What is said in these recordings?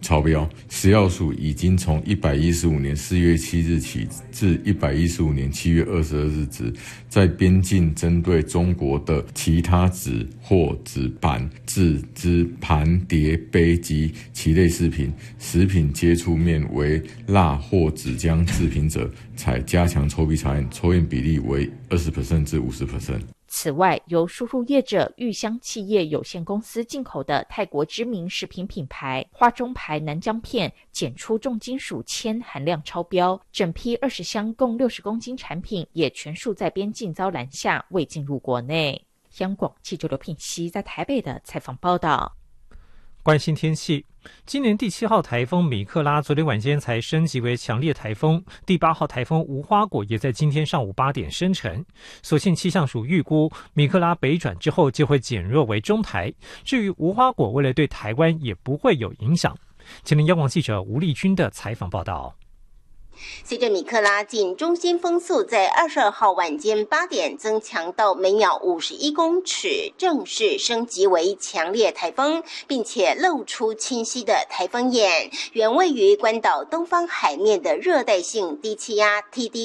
超标。食药署已经从115年4月7日起至115年7月22日止，在边境针对中国的其他纸或纸盘、纸质盘碟杯及其类饰品、食品接触面为蜡或纸浆制品者，采加强抽鼻查验，抽验比例为20% 至50%。 此外，由输入业者玉香企业有限公司进口的泰国知名食品品牌花中牌南姜片检出重金属铅含量超标，整批20箱共60公斤产品也全数在边境遭拦下，未进入国内。央广记者刘品熙在台北的采访报道。 关心天气，今年第7号台风米克拉昨天晚间才升级为强烈台风，第8号台风无花果也在今天上午8点生成。所幸气象署预估米克拉北转之后就会减弱为中台，至于无花果未来对台湾也不会有影响。前天央广记者吴丽君的采访报道。 随着米克拉近中心风速在22号晚间8点增强到每秒51公尺，正式升级为强烈台风，并且露出清晰的台风眼。原位于关岛东方海面的热带性低气压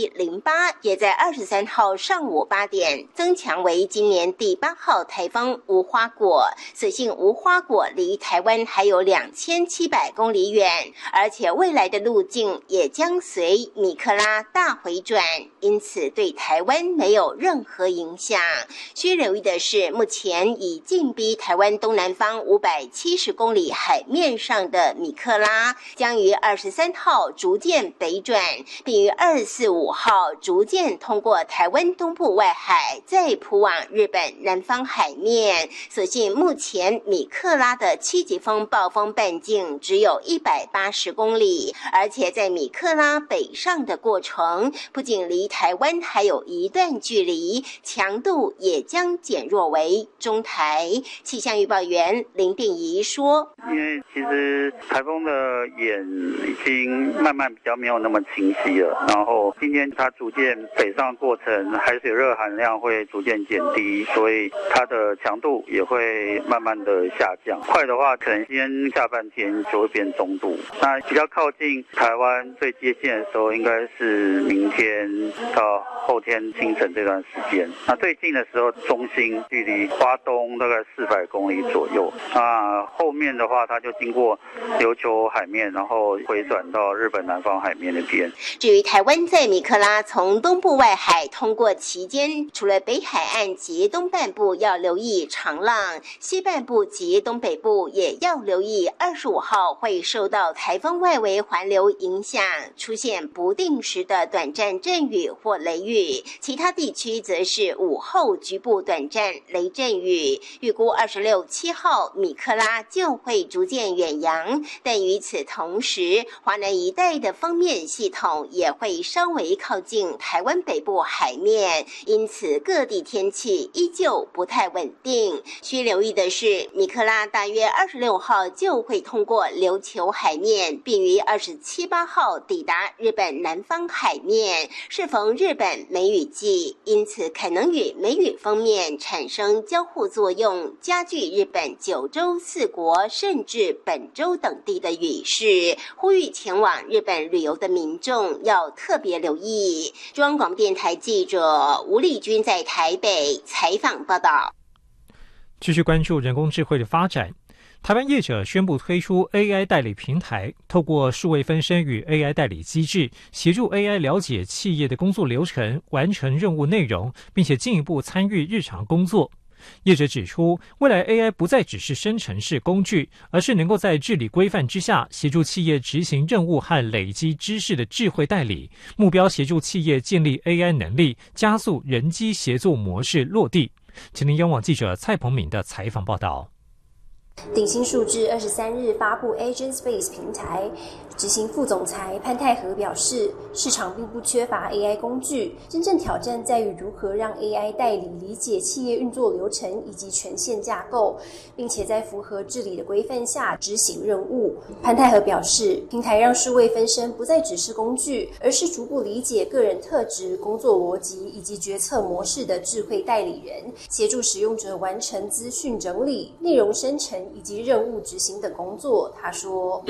TD08 也在23号上午8点增强为今年第8号台风无花果。所幸无花果离台湾还有2700公里远，而且未来的路径也将随米克拉大回转，因此对台湾没有任何影响。需留意的是，目前已近逼台湾东南方570公里海面上的米克拉，将于23号逐渐北转，并于24、5号逐渐通过台湾东部外海，再扑往日本南方海面。所幸目前米克拉的7级风暴风半径只有180公里，而且在米克拉北上的过程，不仅离台湾还有一段距离，强度也将减弱为中台。气象预报员林定仪说， 因为其实台风的眼已经慢慢比较没有那么清晰了，然后今天它逐渐北上过程，海水热含量会逐渐减低，所以它的强度也会慢慢的下降。快的话可能今天下半天就会变中度，那比较靠近台湾最接近的时候应该是明天到后天清晨这段时间。那最近的时候，中心距离花东大概400公里左右。那后面的话，它就经过琉球海面，然后回转到日本南方海面那边。 至于台湾在米克拉从东部外海通过期间，除了北海岸及东半部要留意长浪，西半部及东北部也要留意25号会受到台风外围环流影响，出现不定时的短暂阵雨或雷雨，其他地区则是午后局部短暂雷阵雨。预估26、7号米克拉就会逐渐远扬，但与此同时，华南一带的锋面系统也会稍微靠近台湾北部海面，因此各地天气依旧不太稳定。需留意的是，米克拉大约26号就会通过琉球海面，并于27、8号抵达日本南方海面，适逢日本梅雨季，因此可能与梅雨锋面产生交互作用，加剧日本9州4国甚至本州等地的雨势，呼吁前往日本旅游的民众要特别留意。中央广播电台记者吴丽君在台北采访报道。 继续关注人工智慧的发展，台湾业者宣布推出 AI 代理平台，透过数位分身与 AI 代理机制，协助 AI 了解企业的工作流程，完成任务内容，并且进一步参与日常工作。业者指出，未来 AI 不再只是生成式工具，而是能够在治理规范之下，协助企业执行任务和累积知识的智慧代理，目标协助企业建立 AI 能力，加速人机协作模式落地。前天央网记者蔡鹏敏的采访报道。 鼎新数智23日发布 Agent Space 平台，执行副总裁潘泰和表示，市场并不缺乏 AI 工具，真正挑战在于如何让 AI 代理理解企业运作流程以及权限架构，并且在符合治理的规范下执行任务。潘泰和表示，平台让数位分身不再只是工具，而是逐步理解个人特质、工作逻辑以及决策模式的智慧代理人，协助使用者完成资讯整理、内容生成以及任务执行等工作。他说